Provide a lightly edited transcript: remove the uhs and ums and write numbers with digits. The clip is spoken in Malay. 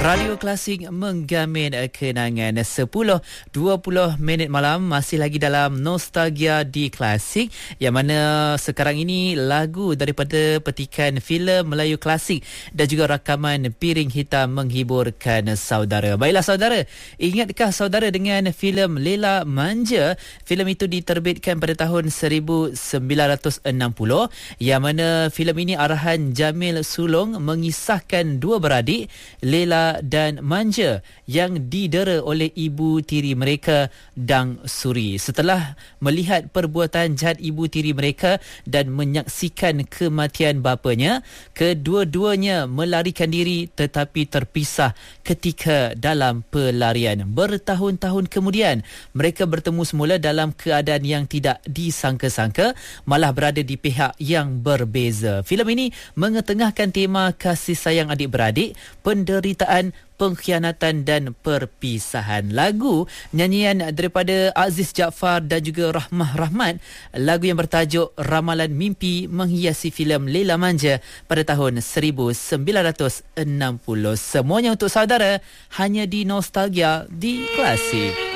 Radio Klasik menggamin kenangan 10-20 minit malam masih lagi dalam Nostalgia di Klasik, yang mana sekarang ini lagu daripada petikan filem Melayu klasik dan juga rakaman Piring Hitam menghiburkan saudara. Baiklah saudara, ingatkah saudara dengan filem Lela Manja? Filem itu diterbitkan pada tahun 1960, yang mana filem ini arahan Jamil Sulong mengisahkan dua beradik, Lela dan Manja, yang didera oleh ibu tiri mereka, Dang Suri. Setelah melihat perbuatan jahat ibu tiri mereka dan menyaksikan kematian bapanya, kedua-duanya melarikan diri tetapi terpisah ketika dalam pelarian. Bertahun-tahun kemudian, mereka bertemu semula dalam keadaan yang tidak disangka-sangka, malah berada di pihak yang berbeza. Filem ini mengetengahkan tema kasih sayang adik-beradik, penderitaan, pengkhianatan dan perpisahan. Lagu nyanyian daripada Aziz Jaafar dan juga Rahmah Rahmat, lagu yang bertajuk Ramalan Mimpi, menghiasi filem Lela Manja pada tahun 1960. Semuanya untuk saudara, hanya di Nostalgia di Klasik.